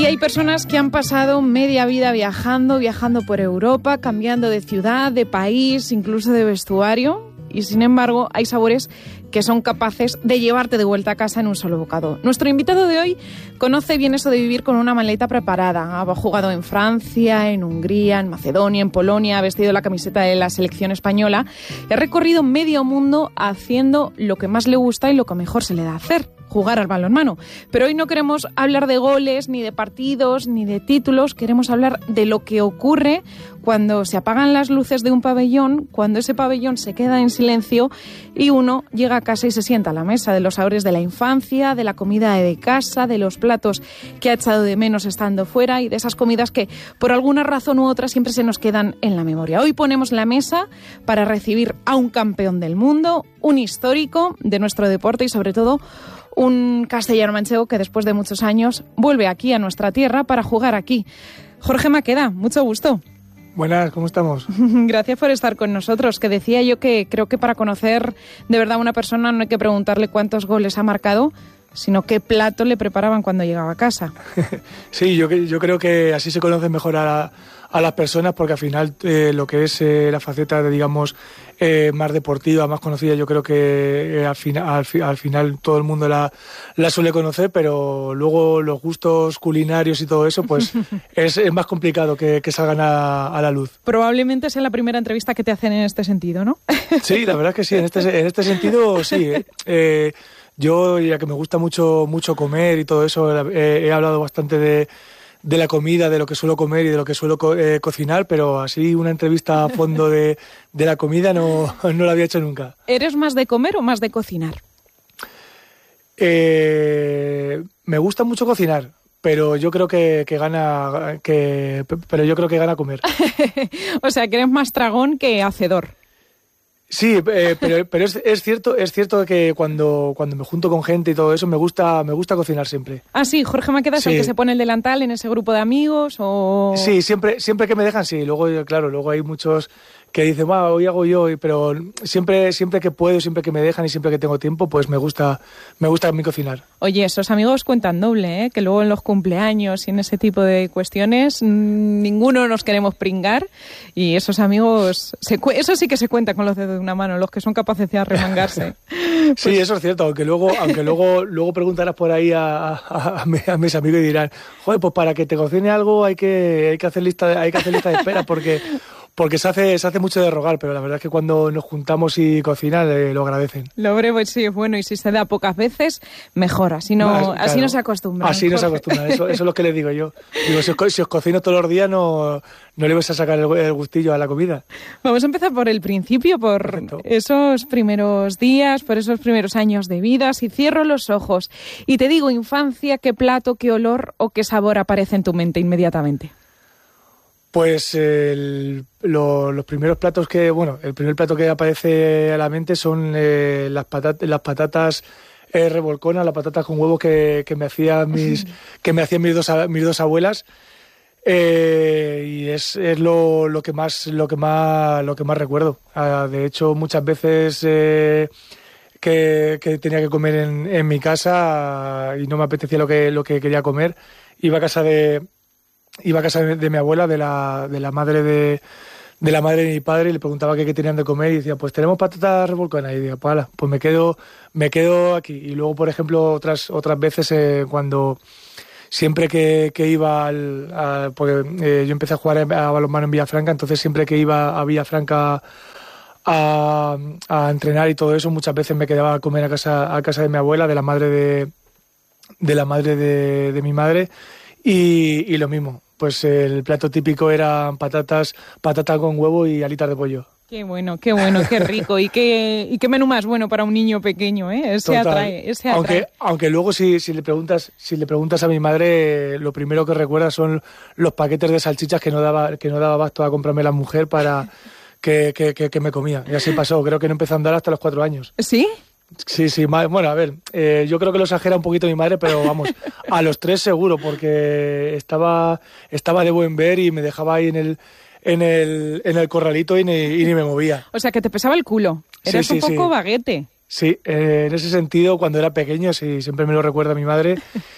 Y hay personas que han pasado media vida viajando por Europa, cambiando de ciudad, de país, incluso de vestuario. Y sin embargo, hay sabores que son capaces de llevarte de vuelta a casa en un solo bocado. Nuestro invitado de hoy conoce bien eso de vivir con una maleta preparada. Ha jugado en Francia, en Hungría, en Macedonia, en Polonia, ha vestido la camiseta de la selección española y ha recorrido medio mundo haciendo lo que más le gusta y lo que mejor se le da hacer: jugar al balonmano. Pero hoy no queremos hablar de goles, ni de partidos, ni de títulos. Queremos hablar de lo que ocurre cuando se apagan las luces de un pabellón, cuando ese pabellón se queda en silencio y uno llega a casa y se sienta a la mesa, de los sabores de la infancia, de la comida de casa, de los platos que ha echado de menos estando fuera y de esas comidas que por alguna razón u otra siempre se nos quedan en la memoria. Hoy ponemos la mesa para recibir a un campeón del mundo, un histórico de nuestro deporte y sobre todo un castellano-manchego que después de muchos años vuelve aquí a nuestra tierra para jugar aquí. Jorge Maqueda, mucho gusto. Buenas, ¿cómo estamos? Gracias por estar con nosotros, que decía yo que creo que para conocer de verdad a una persona no hay que preguntarle cuántos goles ha marcado, sino qué plato le preparaban cuando llegaba a casa. Sí, yo creo que así se conoce mejor a las personas, porque al final lo que es la faceta de, digamos, más deportiva, más conocida, yo creo que al final todo el mundo la suele conocer, pero luego los gustos culinarios y todo eso, pues es más complicado que salgan a la luz. Probablemente sea la primera entrevista que te hacen en este sentido, ¿no? Sí, la verdad es que sí, en este sentido sí. Yo, ya que me gusta mucho comer y todo eso, he hablado bastante de la comida, de lo que suelo comer y de lo que suelo cocinar, pero así una entrevista a fondo de la comida no la había hecho nunca. ¿Eres más de comer o más de cocinar? Me gusta mucho cocinar, pero yo creo que gana comer. O sea, que eres más tragón que hacedor. Sí, pero es cierto que cuando me junto con gente y todo eso me gusta cocinar siempre. Ah, sí, Jorge Maqueda es el que se pone el delantal en ese grupo de amigos o... Sí, siempre que me dejan, sí. Luego, claro, hay muchos que dicen, hoy hago yo, pero siempre que puedo, siempre que me dejan y siempre que tengo tiempo, pues me gusta a mí cocinar. Oye, esos amigos cuentan doble, que luego en los cumpleaños y en ese tipo de cuestiones ninguno nos queremos pringar y esos amigos, eso sí que se cuenta con los dedos de una mano, los que son capaces de arremangarse. Pues... Sí, eso es cierto, aunque luego preguntarás por ahí a mis amigos y dirán, joder, pues para que te cocine algo hay que hacer lista de espera porque se hace mucho de rogar, pero la verdad es que cuando nos juntamos y cocinan lo agradecen. Lo breve sí es bueno y si se da pocas veces, mejor, así no se acostumbran. Así no se acostumbran, eso es lo que les digo yo. Digo, si os cocino todos los días no le vais a sacar el gustillo a la comida. Vamos a empezar por el principio, por Perfecto. Esos primeros días, por esos primeros años de vida. Si cierro los ojos y te digo infancia, ¿qué plato, qué olor o qué sabor aparece en tu mente inmediatamente? Pues los primeros platos el primer plato que aparece a la mente son las patatas revolconas, las patatas con huevo que me hacían mis dos abuelas, y es lo que más recuerdo. De hecho, muchas veces que tenía que comer en mi casa y no me apetecía lo que quería comer, iba a casa de mi abuela, de la madre de mi padre, y le preguntaba qué tenían de comer y decía, pues tenemos patatas revolconas, y decía, pues me quedo aquí. Y luego, por ejemplo, otras veces cuando siempre que iba porque yo empecé a jugar a balonmano en Villafranca, entonces siempre que iba a Villafranca a entrenar y todo eso, muchas veces me quedaba a comer a casa de mi abuela, de la madre de mi madre. Y lo mismo, pues el plato típico eran patatas con huevo y alitas de pollo. Qué bueno, qué rico. ¿Y qué menú más bueno para un niño pequeño, ¿eh? Ese atrae. Aunque luego si le preguntas a mi madre, lo primero que recuerda son los paquetes de salchichas que no daba abasto a comprarme la mujer para que me comía. Y así pasó, creo que no empezó a andar hasta los 4 años. ¿Sí? Sí, bueno, a ver, yo creo que lo exagera un poquito mi madre, pero vamos, a los 3 seguro, porque estaba de buen ver y me dejaba ahí en el corralito y ni me movía. O sea, que te pesaba el culo, eras un poco baguete. Sí, en ese sentido, cuando era pequeño, sí, siempre me lo recuerda mi madre.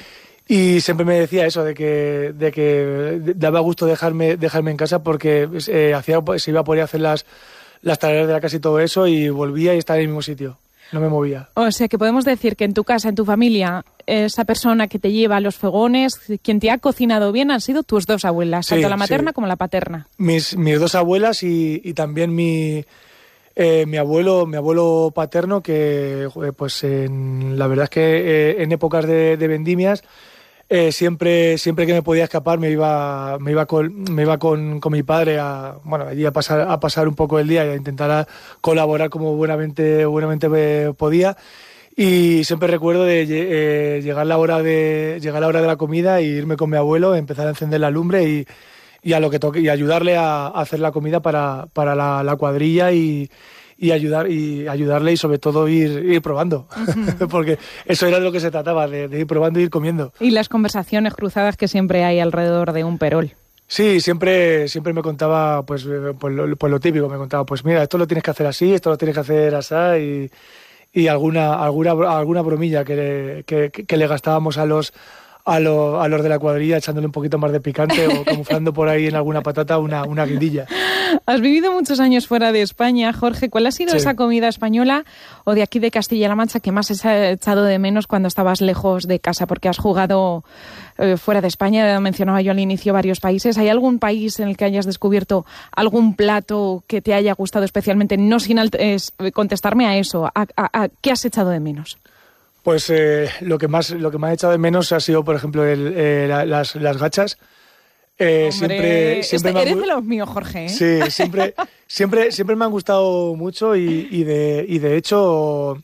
Y siempre me decía eso, de que daba gusto dejarme en casa porque se iba a poder hacer las tareas de la casa y todo eso, y volvía y estaba en el mismo sitio, no me movía. O sea que podemos decir que en tu casa, en tu familia, esa persona que te lleva a los fogones, quien te ha cocinado bien, han sido tus dos abuelas, tanto la materna como la paterna. Mis dos abuelas y también mi abuelo paterno, que pues la verdad es que en épocas de vendimias, siempre que me podía escapar me iba con mi padre allí a pasar un poco el día y a intentar colaborar como buenamente podía. Y siempre recuerdo de llegar la hora de la comida y irme con mi abuelo, empezar a encender la lumbre y a lo que toque, y ayudarle a hacer la comida para la cuadrilla y ayudarle, y sobre todo ir probando. Uh-huh. Porque eso era de lo que se trataba, de ir probando y ir comiendo. Y las conversaciones cruzadas que siempre hay alrededor de un perol. Sí, siempre me contaba pues lo típico, me contaba, pues mira, esto lo tienes que hacer así, esto lo tienes que hacer así, y alguna bromilla que le gastábamos a los de la cuadrilla, echándole un poquito más de picante o camuflando por ahí en alguna patata una guindilla. Has vivido muchos años fuera de España, Jorge. ¿Cuál ha sido esa comida española o de aquí de Castilla-La Mancha que más has echado de menos cuando estabas lejos de casa? Porque has jugado fuera de España, mencionaba yo al inicio varios países. ¿Hay algún país en el que hayas descubierto algún plato que te haya gustado especialmente? No sin contestarme a eso. ¿A qué has echado de menos? Pues lo que más he echado de menos ha sido, por ejemplo, las gachas. Hombre, eres de los míos, Jorge, ¿eh? Sí, siempre me han gustado mucho y de hecho,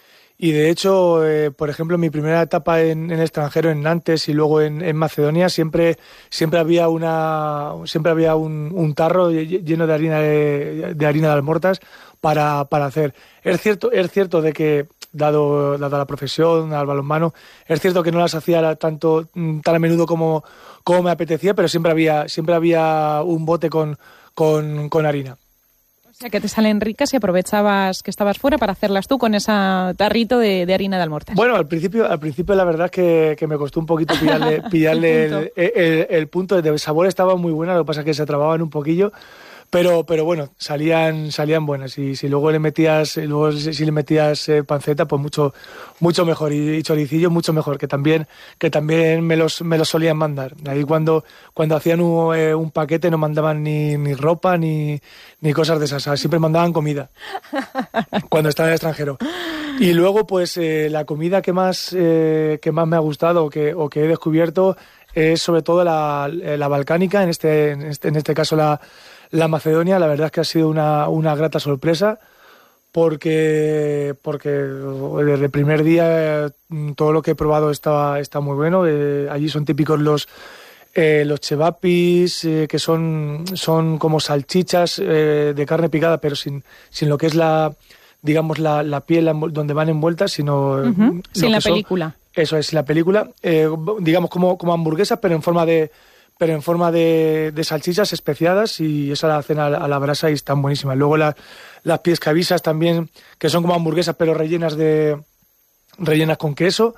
por ejemplo, en mi primera etapa en el extranjero, en Nantes y luego en Macedonia, siempre había un tarro lleno de harina de almortas para hacer. Es cierto de que dado la profesión, al balonmano, es cierto que no las hacía tan a menudo como me apetecía, pero siempre había un bote con harina. O sea, que te salen ricas y aprovechabas que estabas fuera para hacerlas tú con ese tarrito de harina de almortas. Bueno, al principio la verdad es que me costó un poquito pillarle el punto. De sabor estaba muy buena, lo que pasa es que se trababan un poquillo. Pero bueno, salían buenas, y si luego le metías panceta, pues mucho mejor, y choricillo mucho mejor, que también me los solían mandar. Ahí cuando hacían un paquete no mandaban ni ropa ni cosas de esas, siempre mandaban comida cuando estaba en el extranjero. Y luego pues la comida que más me ha gustado o que he descubierto es sobre todo la balcánica, en este caso la Macedonia. La verdad es que ha sido una grata sorpresa porque desde el primer día todo lo que he probado está muy bueno. Allí son típicos los chevapis, que son como salchichas de carne picada, pero sin lo que es la piel donde van envueltas, sino sin la película. Eso es, la película, digamos como hamburguesas, pero en forma de salchichas especiadas, y esa la hacen a la brasa y están buenísimas. Luego las piescavisas también, que son como hamburguesas pero rellenas con queso.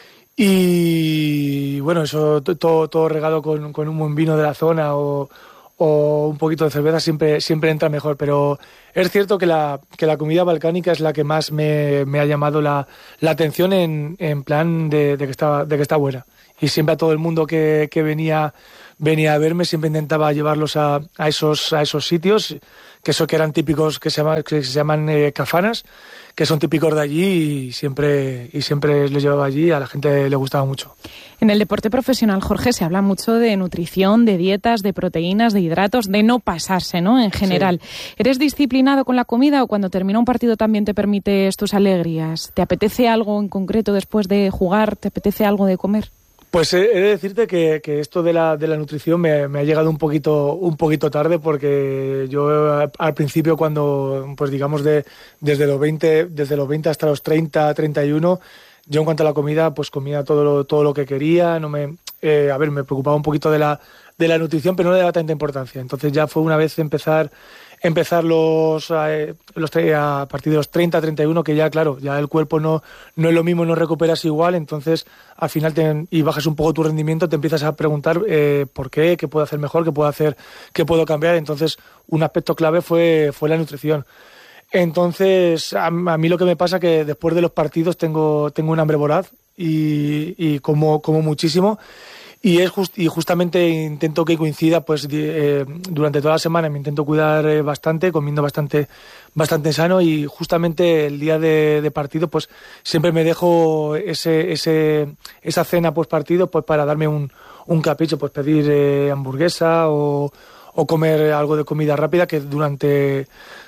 Y bueno, eso todo regado con un buen vino de la zona o un poquito de cerveza siempre entra mejor. Pero es cierto que la comida balcánica es la que más me ha llamado la atención en plan de que está buena. Y siempre a todo el mundo que venía a verme siempre intentaba llevarlos a esos sitios que eran típicos, que se llaman kafanas, que son típicos de allí, y siempre les llevaba allí. A la gente le gustaba mucho. En el deporte profesional, Jorge, se habla mucho de nutrición, de dietas, de proteínas, de hidratos, de no pasarse, ¿no? En general. Sí. ¿Eres disciplinado con la comida o cuando termina un partido también te permites tus alegrías? ¿Te apetece algo en concreto después de jugar? ¿Te apetece algo de comer? Pues he de decirte que esto de la nutrición me ha llegado un poquito tarde, porque yo al principio, cuando pues digamos desde los 20 hasta los 30, 31, yo en cuanto a la comida pues comía todo lo que quería. Me preocupaba un poquito de la nutrición, pero no le daba tanta importancia. Entonces ya fue una vez empezar empezar a partir de los 30, 31, que ya, claro, ya el cuerpo no es lo mismo, no recuperas igual, entonces al final y bajas un poco tu rendimiento, te empiezas a preguntar por qué puedo hacer mejor, qué puedo cambiar. Entonces un aspecto clave fue la nutrición. Entonces a mí lo que me pasa es que después de los partidos tengo un hambre voraz y como muchísimo. Y justamente intento que coincida, pues durante toda la semana me intento cuidar bastante, comiendo bastante sano, y justamente el día de partido pues siempre me dejo esa cena post partido pues para darme un capricho, pues pedir hamburguesa o comer algo de comida rápida que durante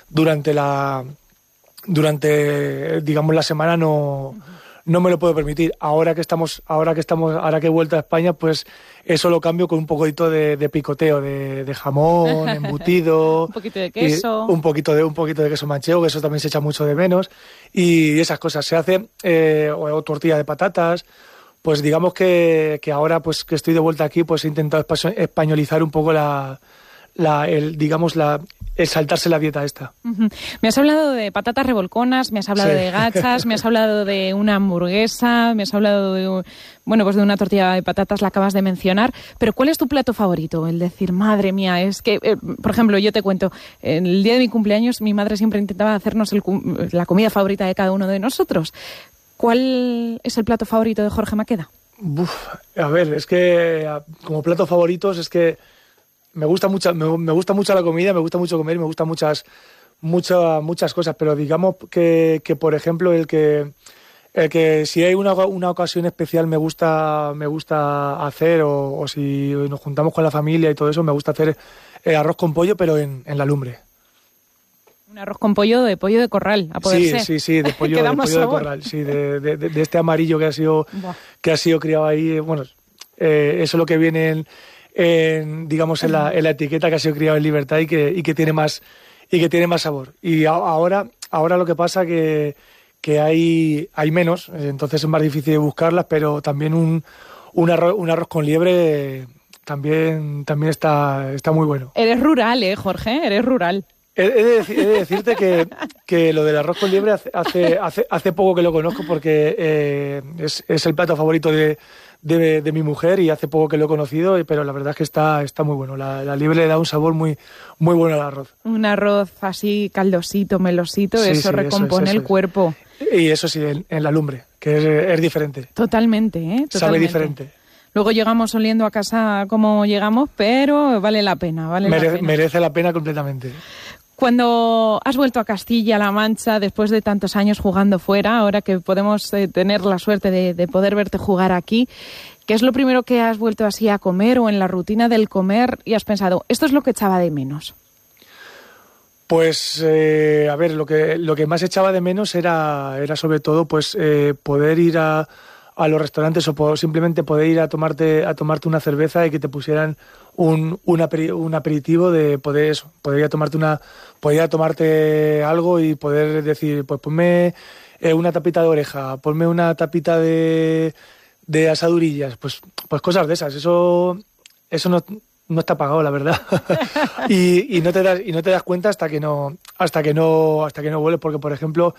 digamos la semana no me lo puedo permitir. Ahora que he vuelto a España, pues eso lo cambio con un poquito de picoteo, de jamón, embutido, un poquito de queso, un poquito de queso manchego, que eso también se echa mucho de menos, y esas cosas se hace, o tortilla de patatas. Pues digamos que ahora pues que estoy de vuelta aquí, pues he intentado españolizar un poco el saltarse la dieta esta. Uh-huh. Me has hablado de patatas revolconas, me has hablado de gachas, me has hablado de una hamburguesa, me has hablado de una tortilla de patatas, la acabas de mencionar, pero ¿cuál es tu plato favorito? El decir, madre mía, es que, por ejemplo, yo te cuento, en el día de mi cumpleaños mi madre siempre intentaba hacernos la comida favorita de cada uno de nosotros. ¿Cuál es el plato favorito de Jorge Maqueda? A ver, es que como platos favoritos es que me gusta mucho la comida, me gusta mucho comer, me gustan muchas cosas, pero digamos que por ejemplo el que si hay una ocasión especial me gusta hacer, o si nos juntamos con la familia y todo eso, me gusta hacer arroz con pollo, pero en la lumbre. Un arroz con pollo de corral, a poder ser. Sí, de pollo de corral, sí, de este amarillo que ha sido criado ahí. Bueno, eso es lo que viene digamos en la etiqueta, que ha sido criado en libertad y que tiene más sabor. Y ahora lo que pasa que hay menos, entonces es más difícil de buscarlas, pero también un arroz con liebre también está muy bueno. Eres rural, Jorge, eres rural. He de decirte que lo del arroz con liebre hace poco que lo conozco, porque es el plato favorito de mi mujer, y hace poco que lo he conocido, pero la verdad es que está muy bueno. La liebre le da un sabor muy, muy bueno al arroz. Un arroz así caldosito, melosito, sí, eso recompone el cuerpo. Y eso sí, en la lumbre, que es diferente. Totalmente, Totalmente. Sabe diferente. Luego llegamos oliendo a casa como llegamos, pero vale la pena, merece la pena completamente. Cuando has vuelto a Castilla-La Mancha, después de tantos años jugando fuera, ahora que podemos tener la suerte de poder verte jugar aquí, ¿qué es lo primero que has vuelto así a comer, o en la rutina del comer, y has pensado, esto es lo que echaba de menos? Pues, a ver, lo que más echaba de menos era sobre todo pues poder ir a los restaurantes, o simplemente poder ir a tomarte una cerveza y que te pusieran un aperitivo, de poder ir a tomarte algo y poder decir, pues ponme una tapita de oreja, ponme una tapita de asadurillas, pues cosas de esas. Eso no está pagado, la verdad. y no te das cuenta hasta que no vuelves, porque por ejemplo,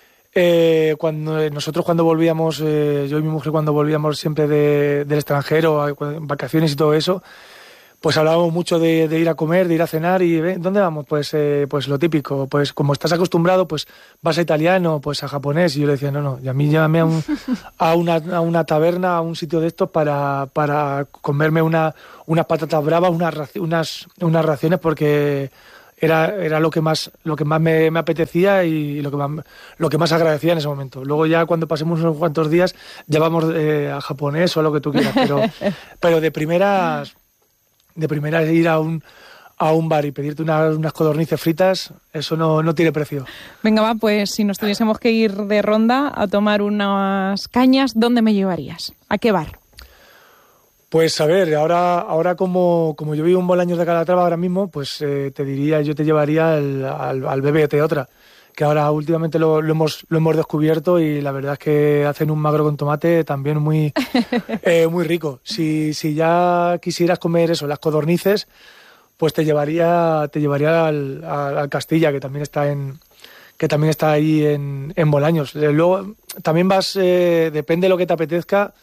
cuando volvíamos, yo y mi mujer, cuando volvíamos siempre del extranjero, en vacaciones y todo eso, pues hablábamos mucho de ir a comer, de ir a cenar, y ¿dónde vamos? Pues lo típico, pues como estás acostumbrado, pues vas a italiano, pues a japonés, y yo le decía, no, y a mí llévame a una taberna, a un sitio de estos para comerme unas patatas bravas, unas raciones, porque era lo que más me apetecía y lo que más agradecía en ese momento. Luego ya cuando pasemos unos cuantos días ya vamos a japonés o a lo que tú quieras, pero de primeras ir a un bar y pedirte unas codornices fritas, eso no tiene precio. Venga, va, pues si nos tuviésemos que ir de ronda a tomar unas cañas, ¿dónde me llevarías? ¿A qué bar? Pues a ver, ahora como yo vivo en Bolaños de Calatrava ahora mismo, pues yo te llevaría al BBT otra, que ahora últimamente lo hemos descubierto, y la verdad es que hacen un magro con tomate también muy muy rico. Si ya quisieras comer eso, las codornices, pues te llevaría al Castilla, que también está ahí en Bolaños. Luego también vas, depende de lo que te apetezca,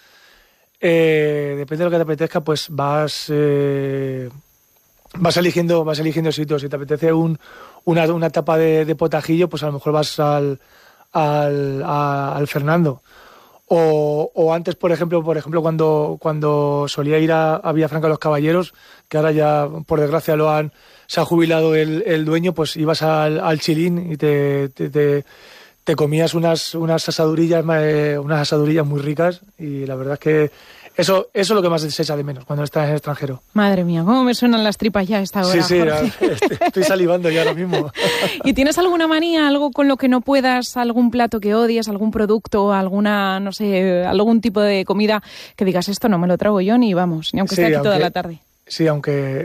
pues vas eligiendo sitios. Si te apetece una tapa de potajillo, pues a lo mejor vas al Fernando. O antes, por ejemplo, cuando solía ir a Villafranca de los Caballeros, que ahora ya, por desgracia, se ha jubilado el dueño, pues ibas al Chilín y te comías unas asadurillas muy ricas, y la verdad es que eso es lo que más se echa de menos cuando estás en el extranjero. Madre mía, cómo me suenan las tripas ya a esta hora. Sí, Jorge. Estoy salivando ya ahora mismo. ¿Y tienes alguna manía, algo con lo que no puedas, algún plato que odies, algún producto, alguna, no sé, algún tipo de comida que digas, esto no me lo trago yo ni aunque esté aquí toda la tarde? Sí, aunque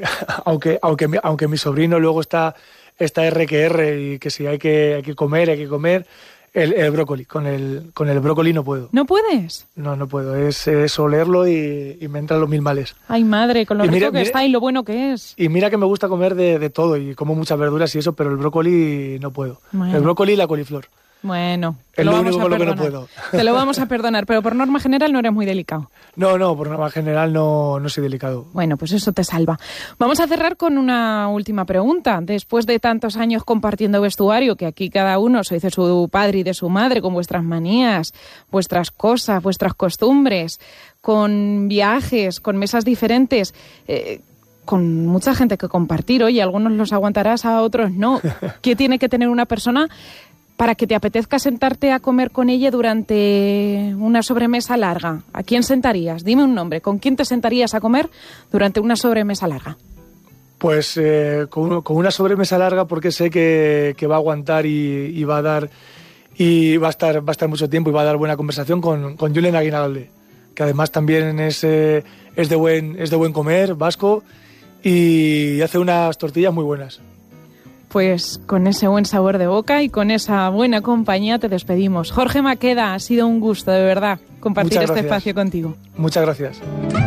mi sobrino luego está R que R, y que si hay que comer. El brócoli, con el brócoli no puedo. ¿No puedes? No puedo, es olerlo y me entran los mil males. Ay, madre, con lo rico que está y lo bueno que es. Y mira que me gusta comer de todo, y como muchas verduras y eso, pero el brócoli no puedo. Bueno. El brócoli y la coliflor. Bueno, es lo único con lo que no puedo. Te lo vamos a perdonar, pero por norma general no eres muy delicado. No, por norma general no soy delicado. Bueno, pues eso te salva. Vamos a cerrar con una última pregunta. Después de tantos años compartiendo vestuario, que aquí cada uno sois de su padre y de su madre, con vuestras manías, vuestras cosas, vuestras costumbres, con viajes, con mesas diferentes, con mucha gente que compartir, oye, algunos los aguantarás, a otros no. ¿Qué tiene que tener una persona para que te apetezca sentarte a comer con ella durante una sobremesa larga? ¿A quién sentarías? Dime un nombre. ¿Con quién te sentarías a comer durante una sobremesa larga? Pues con una sobremesa larga, porque sé que va a aguantar y va a dar, y va a estar mucho tiempo, y va a dar buena conversación, con Julen Aguinalde, que además también es de buen comer, vasco, y hace unas tortillas muy buenas. Pues con ese buen sabor de boca y con esa buena compañía te despedimos. Jorge Maqueda, ha sido un gusto, de verdad, compartir este espacio contigo. Muchas gracias.